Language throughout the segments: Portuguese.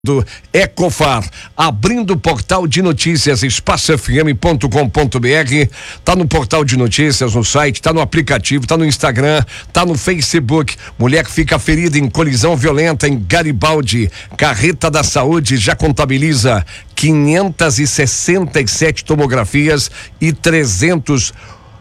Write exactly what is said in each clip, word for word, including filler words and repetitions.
do Ecofar, abrindo o portal de notícias espaço f m ponto com ponto b r, tá no portal de notícias, no site, tá no aplicativo, tá no Instagram, tá no Facebook. Mulher que fica ferida em colisão violenta em Garibaldi, carreta da saúde já contabiliza quinhentas e sessenta e sete tomografias e trezentas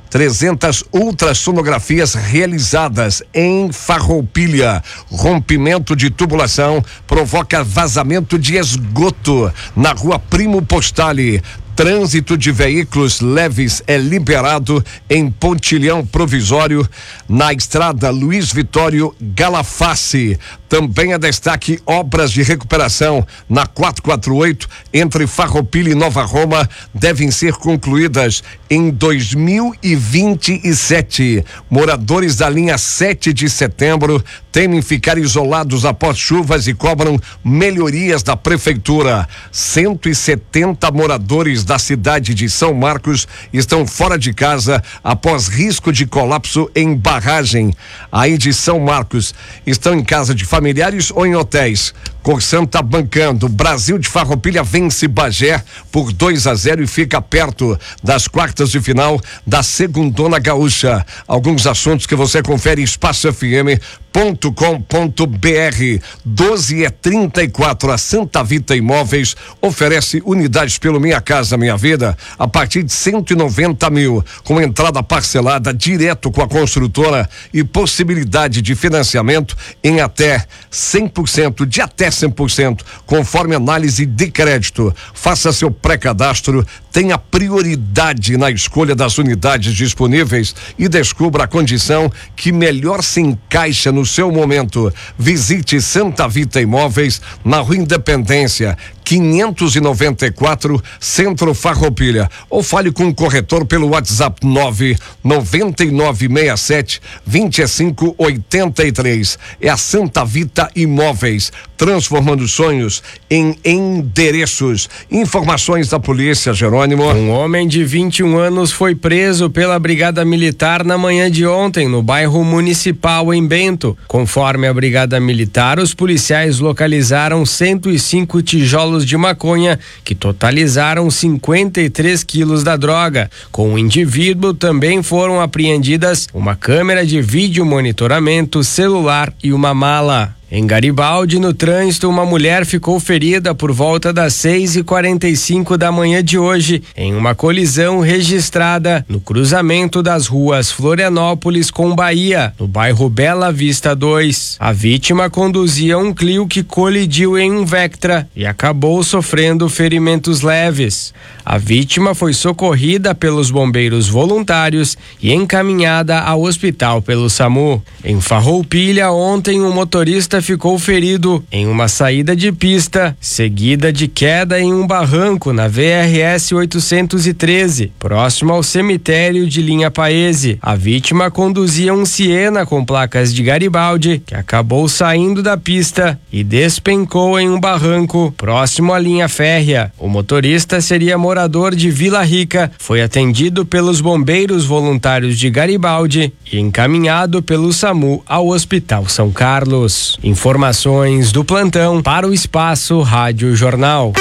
ultrassonografias realizadas em Farroupilha. Rompimento de tubulação provoca vazamento de esgoto na rua Primo Postali. Trânsito de veículos leves é liberado em pontilhão provisório na estrada Luiz Vitório Galaface. Também é destaque obras de recuperação na quatrocentos e quarenta e oito entre Farroupilha e Nova Roma devem ser concluídas em dois mil e vinte e sete. Moradores da linha sete de setembro temem ficar isolados após chuvas e cobram melhorias da prefeitura. cento e setenta moradores da cidade de São Marcos estão fora de casa após risco de colapso em barragem aí de São Marcos. Estão em casa de familiares ou em hotéis. Corsan tá bancando. Brasil de Farroupilha vence Bagé por dois a zero e fica perto das quartas de final da Segundona Gaúcha. Alguns assuntos que você confere em espaço f m ponto com ponto b r. doze e trinta e quatro. A Santa Vita Imóveis oferece unidades pelo Minha Casa Minha Vida a partir de cento e noventa mil, com entrada parcelada direto com a construtora e possibilidade de financiamento em até cem por cento, de até cem por cento, conforme análise de crédito. Faça seu pré-cadastro, tenha prioridade na escolha das unidades disponíveis e descubra a condição que melhor se encaixa no seu momento. Visite Santa Vita Imóveis na Rua Independência, quinhentos e noventa e quatro, Centro Farroupilha, ou fale com o corretor pelo WhatsApp nove nove nove seis sete dois cinco oito três. É a Santa Vita Imóveis, transformando sonhos em endereços. Informações da polícia, Jerônimo. Um homem de vinte e um anos foi preso pela Brigada Militar na manhã de ontem, no bairro Municipal, em Bento. Conforme a Brigada Militar, os policiais localizaram cento e cinco tijolos de maconha que totalizaram cinquenta e três quilos da droga. Com o indivíduo também foram apreendidas uma câmera de vídeo monitoramento, celular e uma mala. Em Garibaldi, no trânsito, uma mulher ficou ferida por volta das seis e quarenta e cinco da manhã de hoje, em uma colisão registrada no cruzamento das ruas Florianópolis com Bahia, no bairro Bela Vista dois. A vítima conduzia um Clio que colidiu em um Vectra e acabou sofrendo ferimentos leves. A vítima foi socorrida pelos bombeiros voluntários e encaminhada ao hospital pelo SAMU. Em Farroupilha, ontem, um motorista ficou ferido em uma saída de pista, seguida de queda em um barranco na V R S oitocentos e treze, próximo ao cemitério de Linha Paese. A vítima conduzia um Siena com placas de Garibaldi, que acabou saindo da pista e despencou em um barranco próximo à linha férrea. O motorista seria morador de Vila Rica, foi atendido pelos bombeiros voluntários de Garibaldi e encaminhado pelo SAMU ao Hospital São Carlos. Informações do plantão para o Espaço Rádio Jornal.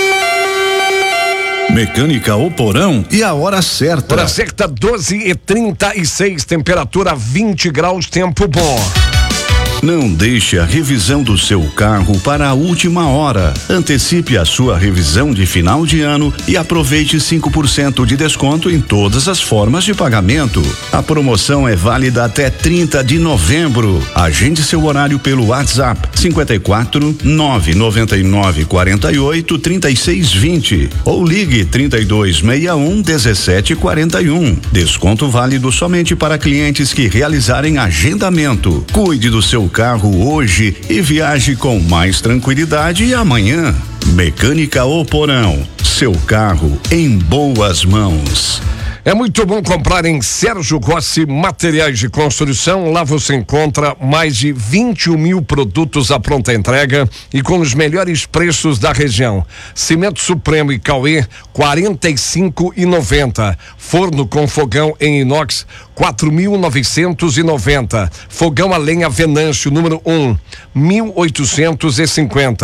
Mecânica O Porão e a hora certa. Hora certa, doze e trinta e seis, temperatura vinte graus, tempo bom. Não deixe a revisão do seu carro para a última hora. Antecipe a sua revisão de final de ano e aproveite cinco por cento de desconto em todas as formas de pagamento. A promoção é válida até trinta de novembro. Agende seu horário pelo WhatsApp cinquenta e quatro, nove noventa e nove, quarenta e oito, trinta e seis, vinte ou ligue trinta e dois, sessenta e um, dezessete, quarenta e um. Desconto válido somente para clientes que realizarem agendamento. Cuide do seu carro hoje e viaje com mais tranquilidade amanhã. Mecânica O Porão, seu carro em boas mãos. É muito bom comprar em Sérgio Rossi Materiais de Construção. Lá você encontra mais de vinte e um mil produtos à pronta entrega e com os melhores preços da região. Cimento Supremo e Cauê, quarenta e cinco e noventa. Forno com fogão em inox, quatro mil novecentos e noventa. Fogão a lenha Venâncio número um, mil oitocentos e cinquenta.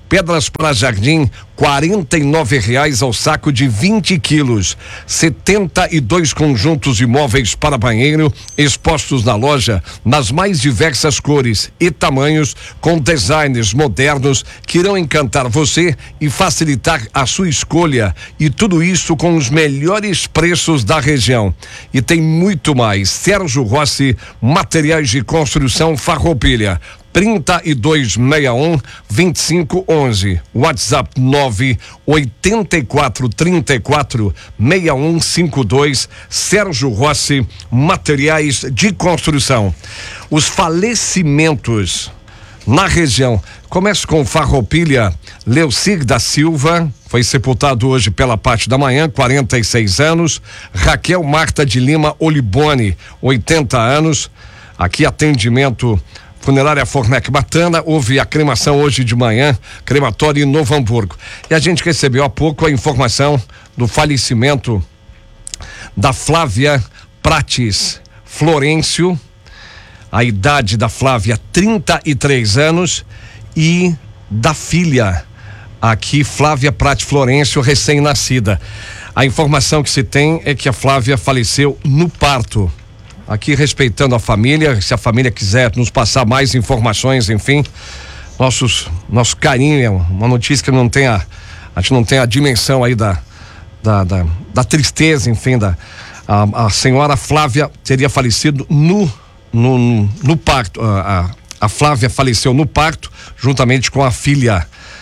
Pedras para jardim, quarenta e nove reais ao saco de vinte quilos. setenta e dois conjuntos de móveis para banheiro expostos na loja nas mais diversas cores e tamanhos, com designs modernos que irão encantar você e facilitar a sua escolha, e tudo isso com os melhores preços da região. E tem muito mais. Sérgio Rossi, materiais de construção Farroupilha. trinta e dois sessenta e um, vinte e cinco onze. WhatsApp nove oitenta e quatro trinta e quatro sessenta e um cinquenta e dois. Sérgio Rossi, materiais de construção. Os falecimentos na região. Começo com Farroupilha. Leucir da Silva foi sepultado hoje pela parte da manhã, quarenta e seis anos. Raquel Marta de Lima Olibone, oitenta anos. Aqui atendimento Funerária Fornec Matana. Houve a cremação hoje de manhã, crematório em Novo Hamburgo. E a gente recebeu há pouco a informação do falecimento da Flávia Prates Florencio. A idade da Flávia, trinta e três anos, e da filha, aqui, Flávia Prates Florencio, recém-nascida. A informação que se tem é que a Flávia faleceu no parto. Aqui, respeitando a família, se a família quiser nos passar mais informações, enfim, nossos, nosso carinho, é uma notícia que não tem a, a gente não tem a dimensão aí da, da, da, da tristeza, enfim, da, a, a senhora Flávia teria falecido no, no, no, no parto. A, a, a Flávia faleceu no parto, juntamente com a filha.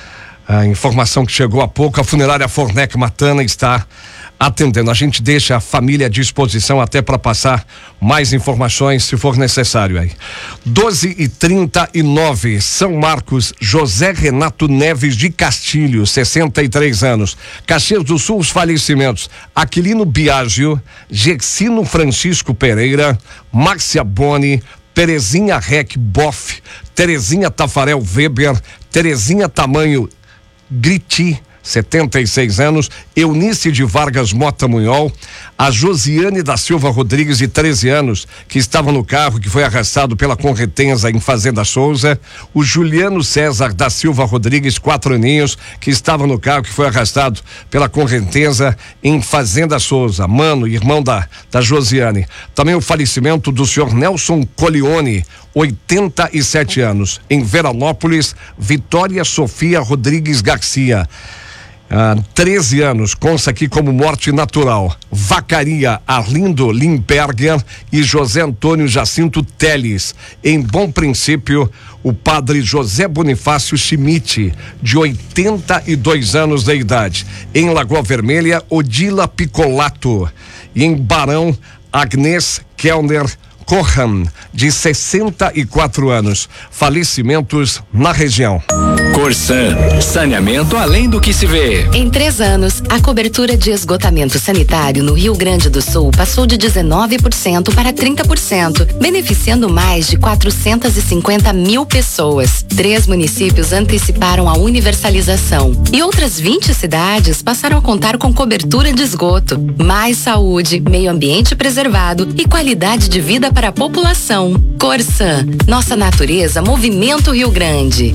A informação que chegou há pouco, a Funerária Fornec Matana está atendendo. A gente deixa a família à disposição até para passar mais informações se for necessário aí. doze e trinta e nove, São Marcos, José Renato Neves de Castilho, sessenta e três anos. Caxias do Sul, os falecimentos: Aquilino Biagio, Gexino Francisco Pereira, Márcia Boni, Terezinha Rec Boff, Terezinha Tafarel Weber, Terezinha Tamanho Griti, setenta e seis anos, Eunice de Vargas Mota Munhol, a Josiane da Silva Rodrigues, de treze anos, que estava no carro, que foi arrastado pela correnteza em Fazenda Souza, o Juliano César da Silva Rodrigues, quatro aninhos, que estava no carro, que foi arrastado pela correnteza em Fazenda Souza, mano, irmão da, da Josiane. Também o falecimento do senhor Nelson Colione, oitenta e sete anos, em Veranópolis, Vitória Sofia Rodrigues Garcia. Ah, treze anos, consta aqui como morte natural. Vacaria Arlindo Limperger e José Antônio Jacinto Teles. Em Bom Princípio, o padre José Bonifácio Schmidt, de oitenta e dois anos de idade. Em Lagoa Vermelha, Odila Picolato. E em Barão, Agnes Kellner Corran, de sessenta e quatro anos. Falecimentos na região. Corsan, saneamento além do que se vê. Em três anos, a cobertura de esgotamento sanitário no Rio Grande do Sul passou de dezenove por cento para trinta por cento, beneficiando mais de quatrocentas e cinquenta mil pessoas. Três municípios anteciparam a universalização e outras vinte cidades passaram a contar com cobertura de esgoto. Mais saúde, meio ambiente preservado e qualidade de vida para a população. Corsan, nossa natureza, movimento Rio Grande.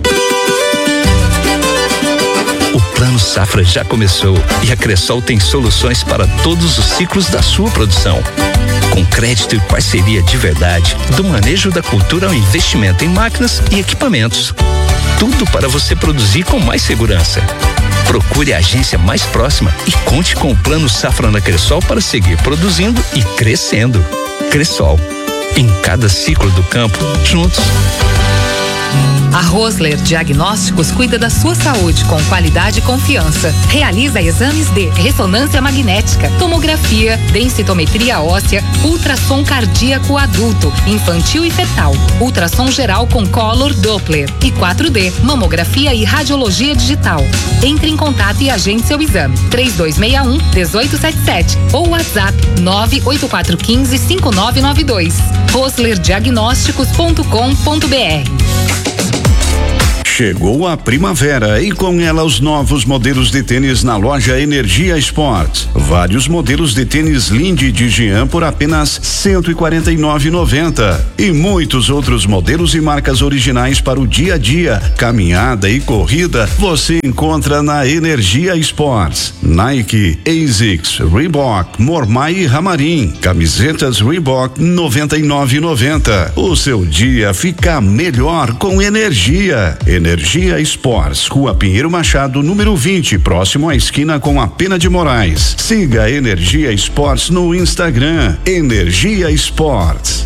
O Plano Safra já começou e a Cressol tem soluções para todos os ciclos da sua produção. Com crédito e parceria de verdade, do manejo da cultura ao investimento em máquinas e equipamentos. Tudo para você produzir com mais segurança. Procure a agência mais próxima e conte com o Plano Safra na Cressol para seguir produzindo e crescendo. Cressol, em cada ciclo do campo, juntos. A Rosler Diagnósticos cuida da sua saúde com qualidade e confiança. Realiza exames de ressonância magnética, tomografia, densitometria óssea, ultrassom cardíaco adulto, infantil e fetal, ultrassom geral com Color Doppler e quatro D, mamografia e radiologia digital. Entre em contato e agende seu exame. três dois seis um, um oito sete sete ou WhatsApp nove oito quatro um cinco, cinco nove nove dois. rosler diagnósticos ponto com ponto br. Chegou a primavera e com ela os novos modelos de tênis na loja Energia Esportes. Vários modelos de tênis Lindy de Jean por apenas cento e quarenta e nove reais e noventa centavos e muitos outros modelos e marcas originais para o dia a dia, caminhada e corrida você encontra na Energia Esportes. Nike, Asics, Reebok, Mormai e Ramarim. Camisetas Reebok noventa e nove reais e noventa centavos. O seu dia fica melhor com energia. Energia Esportes, Rua Pinheiro Machado, número vinte, próximo à esquina com a Pena de Moraes. Siga Energia Esportes no Instagram. Energia Esportes.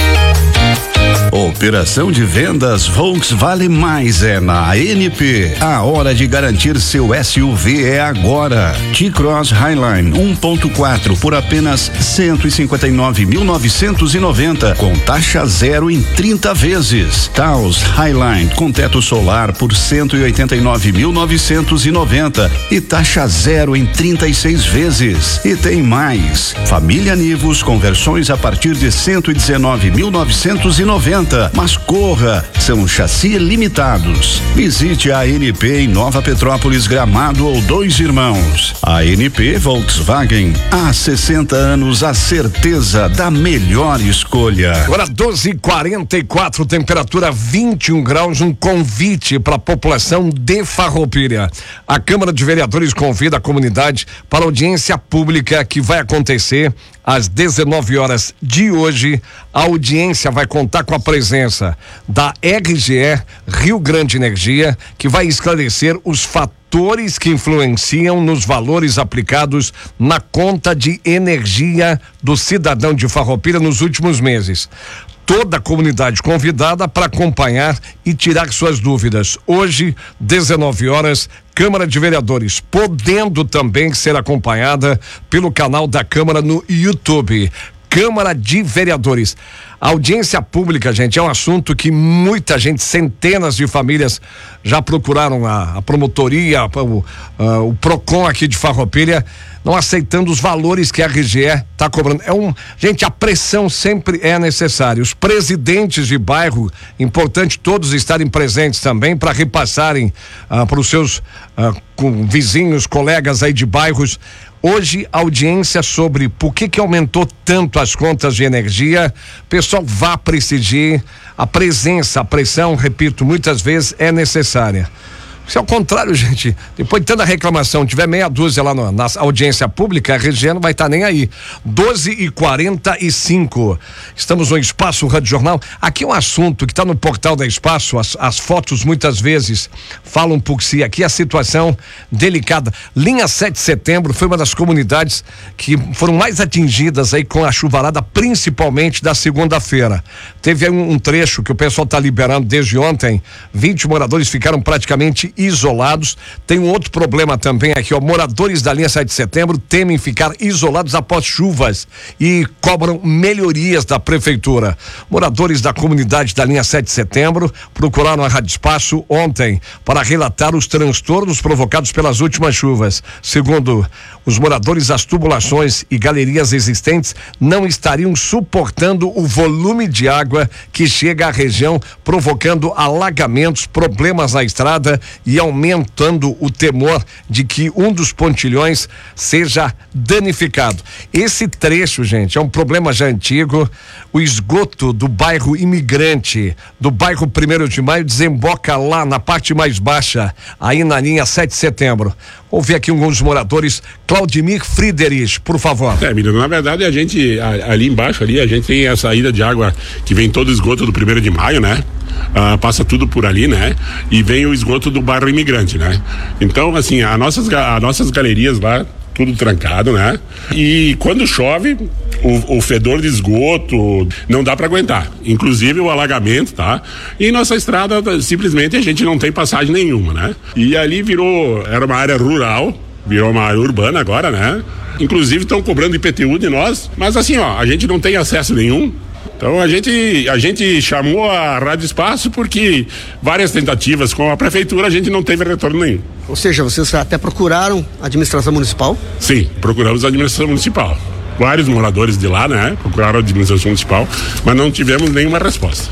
Operação de vendas Volks Vale Mais é na A N P. A hora de garantir seu S U V é agora. T-Cross Highline um ponto quatro por apenas cento e cinquenta e nove mil novecentos e noventa com taxa zero em trinta vezes. Taos Highline com teto solar por cento e oitenta e nove mil novecentos e noventa e taxa zero em trinta e seis vezes. E tem mais. Família Nivus com versões a partir de cento e dezenove mil novecentos e noventa. Mas corra, são chassi limitados. Visite a ANP em Nova Petrópolis, Gramado ou Dois Irmãos. A ANP Volkswagen, há sessenta anos, a certeza da melhor escolha. Agora doze e quarenta e quatro, temperatura vinte e um graus, um convite para a população de Farroupilha. A Câmara de Vereadores convida a comunidade para a audiência pública que vai acontecer às dezenove horas de hoje. A audiência vai contar com a presença da R G E Rio Grande Energia, que vai esclarecer os fatores que influenciam nos valores aplicados na conta de energia do cidadão de Farroupilha nos últimos meses. Toda a comunidade convidada para acompanhar e tirar suas dúvidas. Hoje, dezenove horas, Câmara de Vereadores, podendo também ser acompanhada pelo canal da Câmara no YouTube. Câmara de Vereadores. A audiência pública, gente, é um assunto que muita gente, centenas de famílias já procuraram a, a promotoria, o, a, o PROCON aqui de Farroupilha, não aceitando os valores que a R G E está cobrando. É um, gente, a pressão sempre é necessária. Os presidentes de bairro, importante todos estarem presentes também para repassarem ah, para os seus ah, com vizinhos, colegas aí de bairros. Hoje, audiência sobre por que que aumentou tanto as contas de energia. Pessoal, vá prestigiar. A presença, a pressão, repito, muitas vezes é necessária. Se ao contrário, gente, depois de tanta reclamação, tiver meia dúzia lá no, na audiência pública, a região não vai estar tá nem aí. doze e quarenta e cinco. Estamos no Espaço Rádio Jornal. Aqui é um assunto que está no portal da Espaço, as, as fotos muitas vezes falam por si. Aqui a situação delicada. Linha sete de setembro foi uma das comunidades que foram mais atingidas aí com a chuvarada, principalmente da segunda-feira. Teve aí um, um trecho que o pessoal está liberando desde ontem. vinte moradores ficaram praticamente isolados. Tem um outro problema também aqui, ó. Moradores da linha sete de setembro temem ficar isolados após chuvas e cobram melhorias da prefeitura. Moradores da comunidade da linha sete de setembro procuraram a Rádio Espaço ontem para relatar os transtornos provocados pelas últimas chuvas. Segundo os moradores, as tubulações e galerias existentes não estariam suportando o volume de água que chega à região, provocando alagamentos, problemas na estrada e aumentando o temor de que um dos pontilhões seja danificado. Esse trecho, gente, é um problema já antigo. O esgoto do bairro Imigrante, do bairro primeiro de Maio, desemboca lá na parte mais baixa, aí na linha sete de setembro. Vou ver aqui alguns moradores. Claudimir Friedrich, por favor. É, menino, na verdade a gente, a, ali embaixo ali, a gente tem a saída de água que vem todo o esgoto do primeiro de maio, né? Ah, passa tudo por ali, né? E vem o esgoto do bairro Imigrante, né? Então, assim, as nossas, as nossas galerias lá, tudo trancado, né? E quando chove, o, o fedor de esgoto não dá para aguentar, inclusive o alagamento, tá? E nossa estrada, simplesmente a gente não tem passagem nenhuma, né? E ali virou, era uma área rural, virou uma área urbana agora, né? Inclusive estão cobrando I P T U de nós, mas assim, ó, a gente não tem acesso nenhum. Então a gente, a gente chamou a Rádio Espaço porque várias tentativas com a prefeitura a gente não teve retorno nenhum. Ou seja, vocês até procuraram a administração municipal? Sim, procuramos a administração municipal. Vários moradores de lá, né? Procuraram a administração municipal, mas não tivemos nenhuma resposta.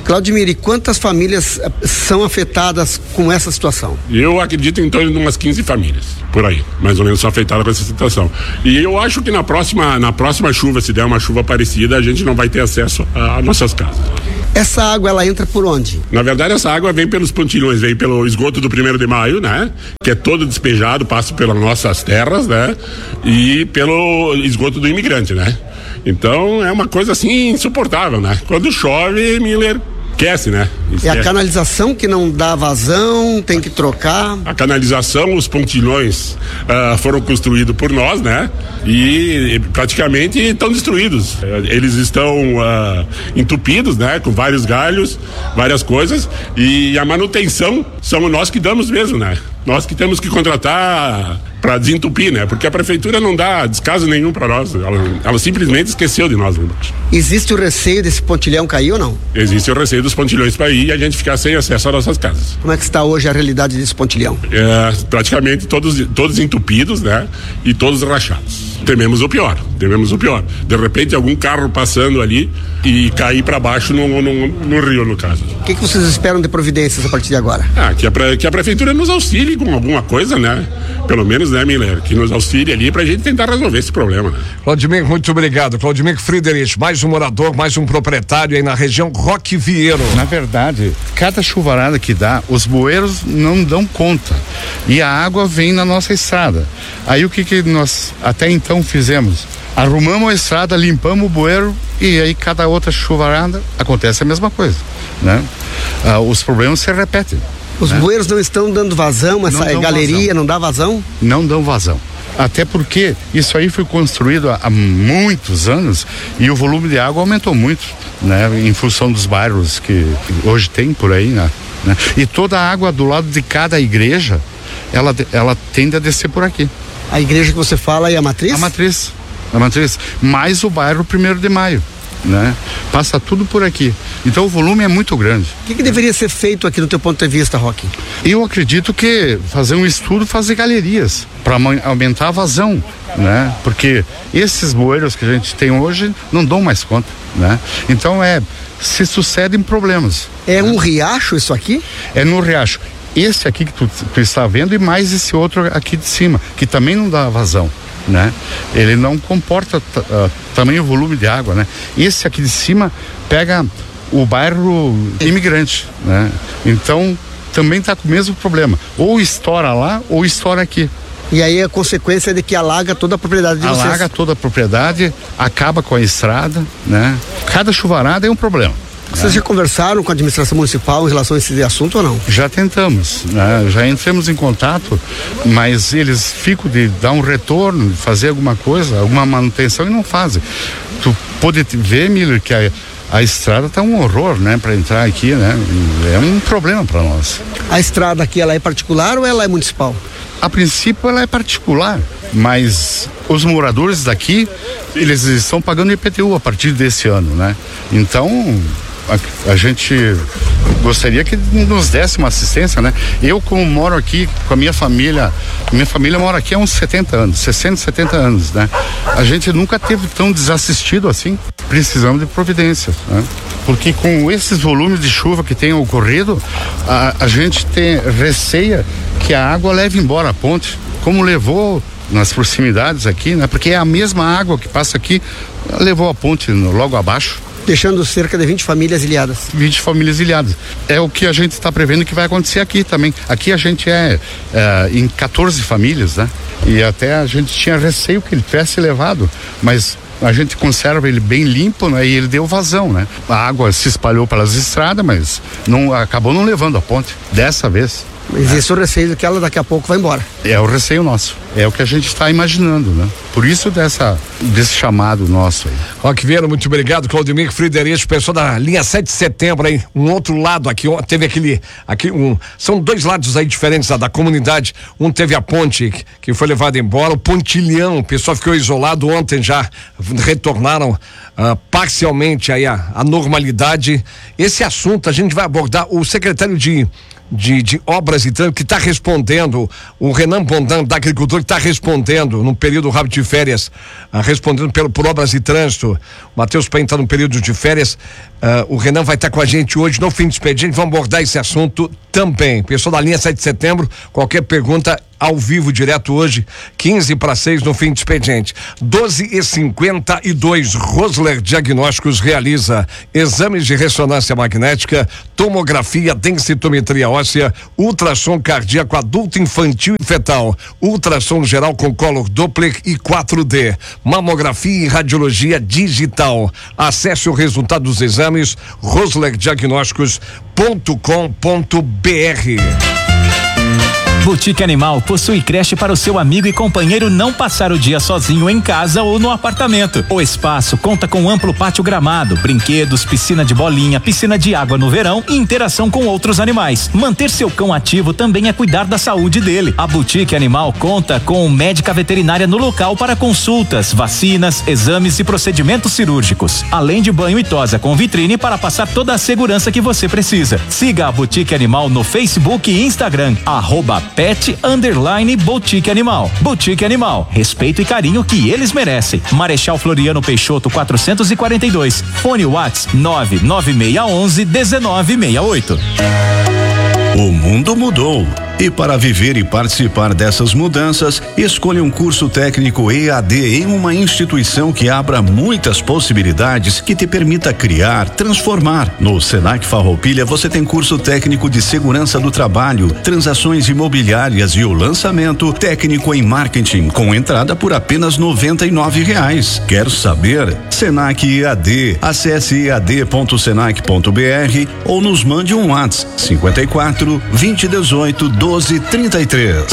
Claudimir, e quantas famílias são afetadas com essa situação? Eu acredito em torno de umas quinze famílias, por aí, mais ou menos são afetadas com essa situação. E eu acho que na próxima, na próxima chuva, se der uma chuva parecida, a gente não vai ter acesso às nossas casas. Essa água, ela entra por onde? Na verdade, essa água vem pelos pontilhões, vem pelo esgoto do primeiro de maio, né? Que é todo despejado, passa pelas nossas terras, né? E pelo esgoto do imigrante, né? Então, é uma coisa assim insuportável, né? Quando chove, Miller, esquece, né? É a canalização que não dá vazão, tem que trocar. A canalização, os pontilhões uh, foram construídos por nós, né? E praticamente estão destruídos. Eles estão uh, entupidos, né? Com vários galhos, várias coisas. E a manutenção são nós que damos mesmo, né? Nós que temos que contratar para desentupir, né? Porque a prefeitura não dá descaso nenhum para nós. Ela, ela simplesmente esqueceu de nós. Né? Existe o receio desse pontilhão cair ou não? Existe o receio dos pontilhões para ir e a gente ficar sem acesso às nossas casas. Como é que está hoje a realidade desse pontilhão? É, praticamente todos, todos entupidos, né? E todos rachados. Tememos o pior, tememos o pior. De repente algum carro passando ali e cair para baixo no, no, no rio, no caso. O que, que vocês esperam de providências a partir de agora? Ah, que a, que a prefeitura nos auxilie com alguma coisa, né? Pelo menos, né, Miller? Que nos auxilie ali pra gente tentar resolver esse problema, né? Claudimir, muito obrigado. Claudimir Friedrich, mais um morador, mais um proprietário aí na região Roque Vieiro. Na verdade, cada chuvarada que dá, os bueiros não dão conta. E a água vem na nossa estrada. Aí o que que nós até então fizemos? Arrumamos a estrada, limpamos o bueiro e aí cada outra chuvarada acontece a mesma coisa, né? Ah, os problemas se repetem. Os né? bueiros não estão dando vazão, essa galeria vazão. Não dá vazão? Não dão vazão. Até porque isso aí foi construído há, há muitos anos e o volume de água aumentou muito, né? Em função dos bairros que hoje tem por aí, né? E toda a água do lado de cada igreja, ela, ela tende a descer por aqui. A igreja que você fala é a Matriz? A Matriz, a Matriz, mais o bairro primeiro de maio, né? Passa tudo por aqui. Então o volume é muito grande. O que, que deveria ser feito aqui do teu ponto de vista, Roque? Eu acredito que fazer um estudo, fazer galerias para aumentar a vazão, né? Porque esses bueiros que a gente tem hoje não dão mais conta, né? Então é, se sucedem problemas. É um riacho isso aqui? É no riacho. Esse aqui que tu, tu está vendo e mais esse outro aqui de cima, que também não dá vazão, né? Ele não comporta uh, tamanho volume de água, né? Esse aqui de cima pega o bairro imigrante, né? Então também está com o mesmo problema, ou estoura lá ou estoura aqui. E aí a consequência é de que alaga toda a propriedade de alaga vocês. Alaga toda a propriedade, acaba com a estrada, né? Cada chuvarada é um problema. Vocês já conversaram com a administração municipal em relação a esse assunto ou não? Já tentamos, né? Já entramos em contato, mas eles ficam de dar um retorno, de fazer alguma coisa, alguma manutenção e não fazem. Tu pode ver, Miller, que a, a estrada tá um horror, né? Para entrar aqui, né? É um problema para nós. A estrada aqui, ela é particular ou ela é municipal? A princípio ela é particular, mas os moradores daqui, eles estão pagando I P T U a partir desse ano, né? Então A, a gente gostaria que nos desse uma assistência, né? Eu, como moro aqui com a minha família, minha família mora aqui há uns setenta anos, sessenta, setenta anos, né? A gente nunca teve tão desassistido assim. Precisamos de providências, né? Porque com esses volumes de chuva que tem ocorrido, a, a gente tem receia que a água leve embora a ponte, como levou nas proximidades aqui, né? Porque é a mesma água que passa aqui, levou a ponte no, logo abaixo. Deixando cerca de vinte famílias ilhadas. vinte famílias ilhadas. É o que a gente está prevendo que vai acontecer aqui também. Aqui a gente é, é em quatorze famílias, né? E até a gente tinha receio que ele tivesse levado, mas a gente conserva ele bem limpo, né? E ele deu vazão, né? A água se espalhou pelas estradas, mas não, acabou não levando a ponte, dessa vez. Existe é. o receio de que ela daqui a pouco vai embora. É o receio nosso. É o que a gente está imaginando, né? Por isso dessa, desse chamado nosso aí. Roque Vieira, muito obrigado. Claudimir Friedrich, pessoal da linha sete de setembro aí, um outro lado aqui, teve aquele, aqui um, são dois lados aí diferentes da, da comunidade. Um teve a ponte que foi levada embora, o pontilhão, o pessoal ficou isolado ontem, já retornaram uh, parcialmente aí a, a normalidade. Esse assunto a gente vai abordar, o secretário de De, de obras e trânsito que está respondendo, o Renan Bondan da Agricultura que está respondendo no período rápido de férias, ah, respondendo pelo, por obras e trânsito. O Matheus Paim está no período de férias. Uh, o Renan vai estar com a gente hoje no Fim de Expediente, vamos abordar esse assunto também. Pessoal da linha sete de setembro, qualquer pergunta ao vivo, direto hoje, quinze para seis no Fim de Expediente. doze e cinquenta e dois, Rosler Diagnósticos realiza exames de ressonância magnética, tomografia, densitometria óssea, ultrassom cardíaco adulto, infantil e fetal, ultrassom geral com color Doppler e quatro D, mamografia e radiologia digital. Acesse o resultado dos exames rosler diagnósticos ponto com ponto b r. Boutique Animal possui creche para o seu amigo e companheiro não passar o dia sozinho em casa ou no apartamento. O espaço conta com amplo pátio gramado, brinquedos, piscina de bolinha, piscina de água no verão e interação com outros animais. Manter seu cão ativo também é cuidar da saúde dele. A Boutique Animal conta com médica veterinária no local para consultas, vacinas, exames e procedimentos cirúrgicos, além de banho e tosa com vitrine para passar toda a segurança que você precisa. Siga a Boutique Animal no Facebook e Instagram, arroba Pet Underline Boutique Animal. Boutique Animal, respeito e carinho que eles merecem. Marechal Floriano Peixoto quatrocentos e quarenta e dois. Fone WhatsApp nove nove seis um um dezenove sessenta e oito. O mundo mudou. E para viver e participar dessas mudanças, escolha um curso técnico E A D em uma instituição que abra muitas possibilidades, que te permita criar, transformar. No Senac Farroupilha você tem curso técnico de segurança do trabalho, transações imobiliárias e o lançamento técnico em marketing, com entrada por apenas noventa e nove reais. Quer saber? Senac E A D. Acesse e a d ponto senac ponto b r ou nos mande um WhatsApp cinquenta e quatro, vinte, dezoito, doze, trinta e três.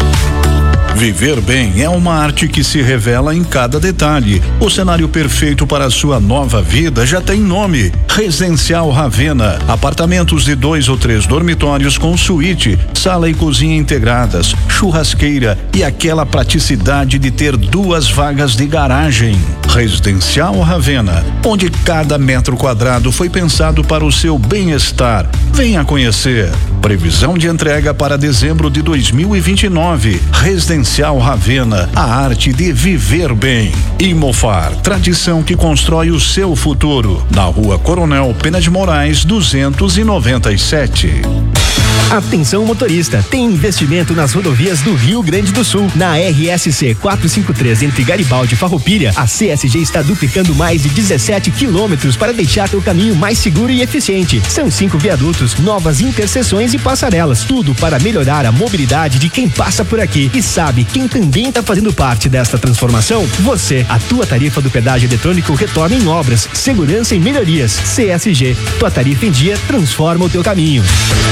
Viver bem é uma arte que se revela em cada detalhe. O cenário perfeito para a sua nova vida já tem nome: Residencial Ravena. Apartamentos de dois ou três dormitórios com suíte, sala e cozinha integradas, churrasqueira e aquela praticidade de ter duas vagas de garagem. Residencial Ravena, onde cada metro quadrado foi pensado para o seu bem-estar. Venha conhecer. Previsão de entrega para dezembro de dois mil e vinte e nove. Residencial Ravena, a arte de viver bem. Imofar, tradição que constrói o seu futuro. Na Rua Coronel Pena de Moraes, duzentos e noventa e sete. Atenção motorista, tem investimento nas rodovias do Rio Grande do Sul. Na R S C quatrocentos e cinquenta e três entre Garibaldi e Farroupilha, a C S G está duplicando mais de dezessete quilômetros para deixar teu caminho mais seguro e eficiente. São cinco viadutos, novas interseções e passarelas, tudo para melhorar a mobilidade de quem passa por aqui. E sabe quem também está fazendo parte desta transformação? Você. A tua tarifa do pedágio eletrônico retorna em obras, segurança e melhorias. C S G, tua tarifa em dia transforma o teu caminho.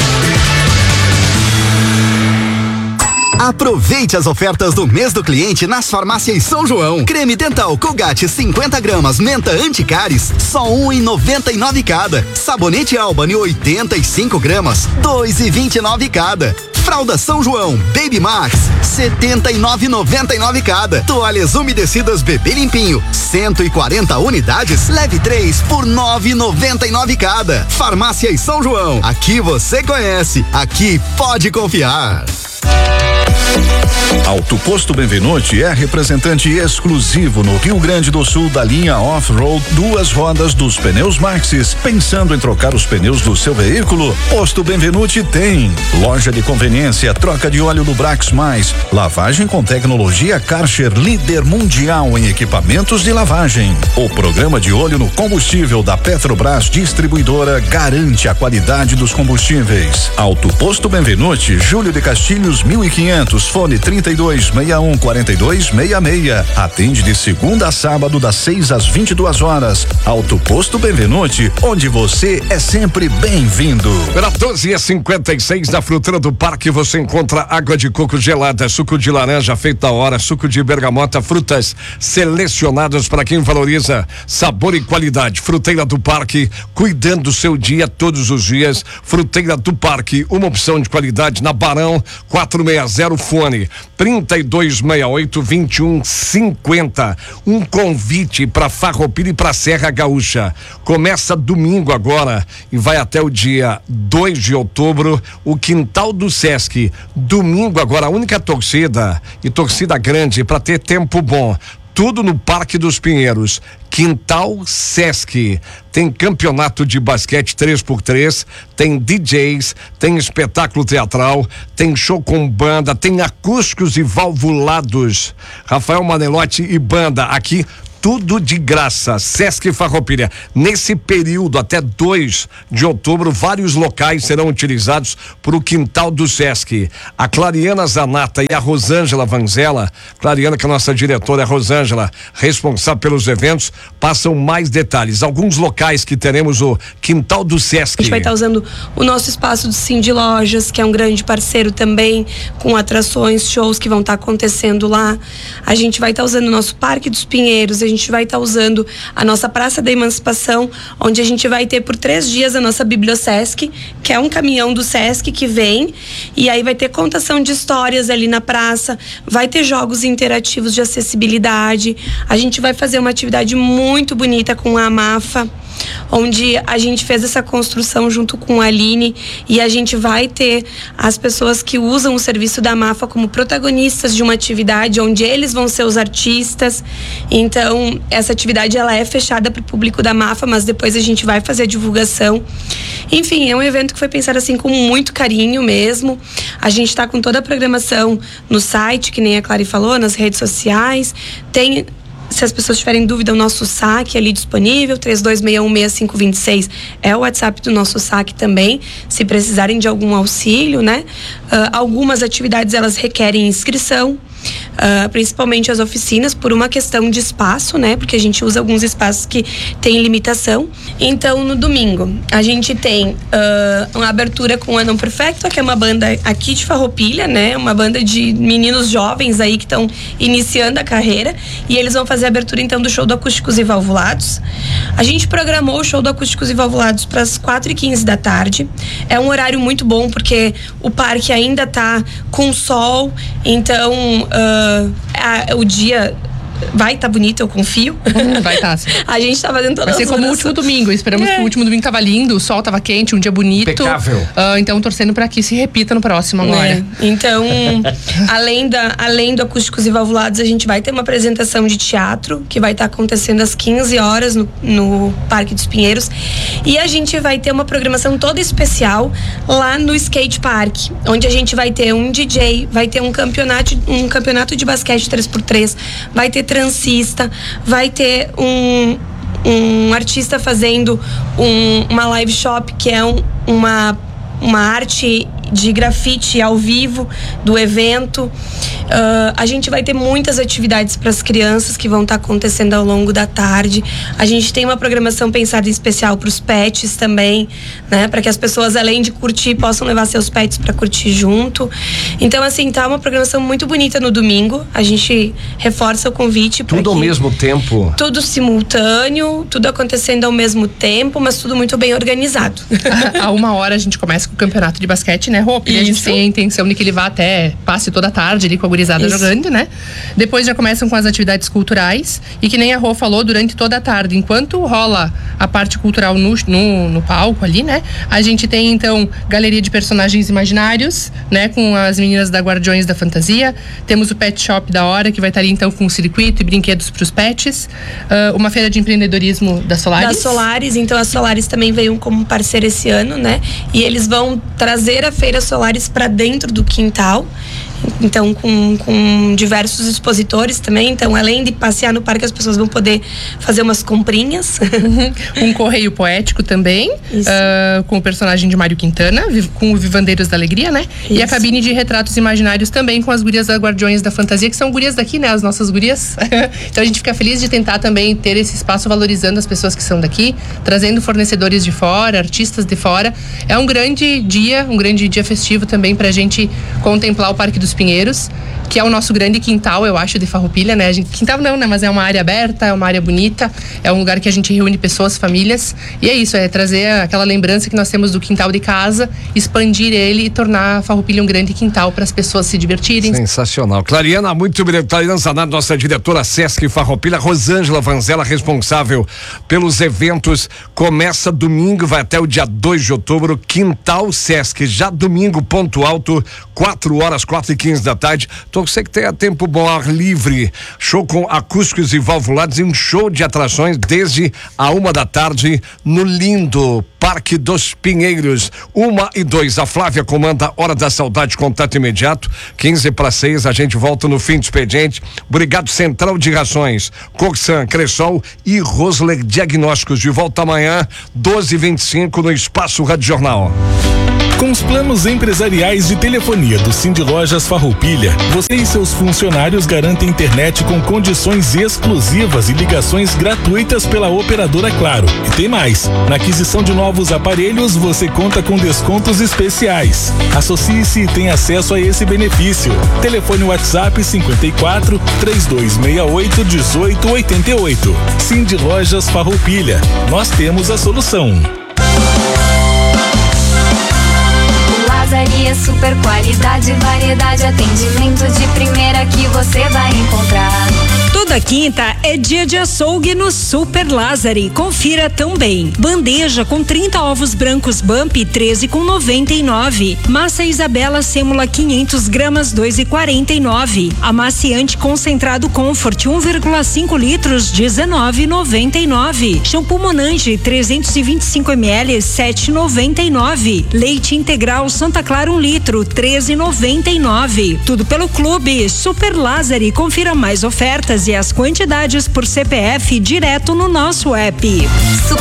Aproveite as ofertas do mês do cliente nas farmácias São João. Creme dental Colgate cinquenta gramas, menta anticáries, só um e noventa e nove cada. Sabonete Albany oitenta e cinco gramas, dois e vinte e nove cada. Fralda São João Baby Max, setenta e nove e noventa e nove cada. Toalhas umedecidas Bebê Limpinho, cento e quarenta unidades, leve três por nove e noventa e nove cada. Farmácias São João, aqui você conhece, aqui pode confiar. Auto Posto Benvenuti é representante exclusivo no Rio Grande do Sul da linha Off-Road duas rodas dos pneus Maxxis. Pensando em trocar os pneus do seu veículo? Posto Benvenuti tem loja de conveniência, troca de óleo do Brax Mais, lavagem com tecnologia Karcher, líder mundial em equipamentos de lavagem. O programa de óleo no combustível da Petrobras Distribuidora garante a qualidade dos combustíveis. Auto Posto Benvenuti, Júlio de Castilhos mil e quinhentos, fone trinta e dois, sessenta e um, quarenta e dois, sessenta e seis. Atende de segunda a sábado das seis às vinte e duas horas. Auto Posto Benvenuti, onde você é sempre bem-vindo. Pela doze e cinquenta e seis da Fruteira do Parque você encontra água de coco gelada, suco de laranja feito à hora, suco de bergamota, frutas selecionadas para quem valoriza sabor e qualidade. Fruteira do Parque, cuidando do seu dia todos os dias. Fruteira do Parque, uma opção de qualidade na Barão quatrocentos e sessenta, fone trinta e dois, sessenta e oito, vinte e um, cinquenta. Um convite para Farroupilha e para Serra Gaúcha. Começa domingo agora e vai até o dia dois de outubro, o Quintal do Sesc. Domingo agora, a única torcida e torcida grande para ter tempo bom. tudo no Parque dos Pinheiros. Quintal Sesc. Tem campeonato de basquete três por três, tem D Js, tem espetáculo teatral, tem show com banda, tem acústicos e valvulados. Rafael Manelotti e banda aqui. Tudo de graça, Sesc Farroupilha. Nesse período, até dois de outubro, vários locais serão utilizados para o quintal do Sesc. A Clariana Zanata e a Rosângela Vanzella, Clariana, que é a nossa diretora, a Rosângela, responsável pelos eventos, passam mais detalhes. Alguns locais que teremos o quintal do Sesc. A gente vai estar usando o nosso espaço do Cindy Lojas, que é um grande parceiro também, com atrações, shows que vão estar acontecendo lá. A gente vai estar usando o nosso Parque dos Pinheiros, a gente vai estar usando a nossa Praça da Emancipação, onde a gente vai ter por três dias a nossa Bibliosesc, que é um caminhão do Sesc que vem, e aí vai ter contação de histórias ali na praça, vai ter jogos interativos de acessibilidade, a gente vai fazer uma atividade muito bonita com a Amafa, onde a gente fez essa construção junto com a Aline, e a gente vai ter as pessoas que usam o serviço da Amafa como protagonistas de uma atividade onde eles vão ser os artistas. Então essa atividade ela é fechada para o público da Amafa, mas depois a gente vai fazer a divulgação. Enfim, é um evento que foi pensado assim com muito carinho mesmo. A gente está com toda a programação no site, que nem a Clary falou, nas redes sociais. Tem, se as pessoas tiverem dúvida, o nosso saque ali disponível, três dois seis um, seis cinco dois seis é o WhatsApp do nosso saque também, se precisarem de algum auxílio, né? Uh, algumas atividades elas requerem inscrição, Uh, principalmente as oficinas, por uma questão de espaço, né? Porque a gente usa alguns espaços que têm limitação. Então, no domingo, a gente tem uh, uma abertura com o Anão Perfecto, que é uma banda aqui de Farroupilha, né? Uma banda de meninos jovens aí que estão iniciando a carreira, e eles vão fazer a abertura, então, do show do Acústicos e Valvulados. A gente programou o show do Acústicos e Valvulados para as quatro e quinze da tarde. É um horário muito bom, porque o parque ainda tá com sol, então Uh, a, o dia vai estar tá bonito, eu confio. Vai estar, tá, sim. A gente tá fazendo todas as Vai ser como o último domingo. Esperamos é. que o último domingo tava lindo, o sol tava quente, um dia bonito. Impecável. Uh, então, torcendo para que se repita no próximo agora. É. Então, além, da, além do Acústicos e Valvulados, a gente vai ter uma apresentação de teatro, que vai estar tá acontecendo às quinze horas no, no Parque dos Pinheiros. E a gente vai ter uma programação toda especial lá no Skate Park, onde a gente vai ter um D J, vai ter um campeonato, um campeonato de basquete três por três, vai ter transista, vai ter um, um artista fazendo um, uma live shop, que é um, uma, uma arte de grafite ao vivo do evento. Uh, a gente vai ter muitas atividades para as crianças que vão estar tá acontecendo ao longo da tarde. A gente tem uma programação pensada em especial para os pets também, né? Para que as pessoas, além de curtir, possam levar seus pets para curtir junto. Então, assim, tá uma programação muito bonita no domingo. A gente reforça o convite. Tudo ao mesmo tempo? Tudo simultâneo, tudo acontecendo ao mesmo tempo, mas tudo muito bem organizado. A uma hora a gente começa com o campeonato de basquete, né? Roupa, e a gente tem a intenção de que ele vá até, passe toda a tarde ali com a gurizada Isso. jogando, né? Depois já começam com as atividades culturais, e que nem a Rô falou, durante toda a tarde, enquanto rola a parte cultural no, no, no palco ali, né? A gente tem então galeria de personagens imaginários, né? Com as meninas da Guardiões da Fantasia. Temos o Pet Shop da hora, que vai estar ali então com circuito e brinquedos para os pets. Uh, uma feira de empreendedorismo da Solaris. Da Solaris, então a Solaris também veio como parceira esse ano, né? E eles vão trazer a feira Solaris para dentro do quintal. Então, com, com diversos expositores também. Então, além de passear no parque, as pessoas vão poder fazer umas comprinhas. Um correio poético também, uh, com o personagem de Mário Quintana, com o Vivandeiros da Alegria, né? Isso. E a cabine de retratos imaginários também, com as gurias da Guardiões da Fantasia, que são gurias daqui, né? As nossas gurias. Então, a gente fica feliz de tentar também ter esse espaço valorizando as pessoas que são daqui, trazendo fornecedores de fora, artistas de fora. É um grande dia, um grande dia festivo também pra gente contemplar o Parque dos Pinheiros, que é o nosso grande quintal, eu acho, de Farroupilha, né? A gente, quintal não, né? Mas é uma área aberta, é uma área bonita, é um lugar que a gente reúne pessoas, famílias, e é isso, é trazer aquela lembrança que nós temos do quintal de casa, expandir ele e tornar a Farroupilha um grande quintal para as pessoas se divertirem. Sensacional. Clariana, muito obrigado. Clariana Zanata, nossa diretora Sesc Farroupilha. Rosângela Vanzella, responsável pelos eventos. Começa domingo, vai até o dia dois de outubro, Quintal Sesc, já domingo, ponto alto, quatro horas, quatro e quinze da tarde. Então você que tenha tempo bom, ar livre, show com acústicos e valvulados e um show de atrações desde a uma da tarde no lindo Parque dos Pinheiros, uma e dois. A Flávia comanda Hora da Saudade, contato imediato, quinze para seis, a gente volta no fim do expediente. Obrigado Central de Rações, Coxan, Cressol e Rosler Diagnósticos, de volta amanhã, doze e vinte e cinco no Espaço Rádio Jornal. Com os planos empresariais de telefonia do Cindy Lojas Farroupilha, você e seus funcionários garantem internet com condições exclusivas e ligações gratuitas pela operadora Claro. E tem mais, na aquisição de novos aparelhos você conta com descontos especiais. Associe-se e tenha acesso a esse benefício. Telefone WhatsApp cinquenta e quatro, trinta e dois sessenta e oito, dezoito oitenta e oito. Cindy Lojas Farroupilha, nós temos a solução. Lazaria, super qualidade, variedade, atendimento de primeira que você vai encontrar. Toda quinta é dia de açougue no Super Lázari. Confira também. Bandeja com trinta ovos brancos Bump, treze com noventa e nove. Massa Isabela Sêmula quinhentos gramas, dois e quarenta e nove. Amaciante concentrado Comfort um vírgula cinco litros, dezenove e noventa e nove. Shampoo Monange trezentos e vinte e cinco mililitros, sete e noventa e nove. Leite integral Santa Clara um litro, treze e noventa e nove. Tudo pelo Clube Super Lázari. Confira mais ofertas e as quantidades por C P F direto no nosso app.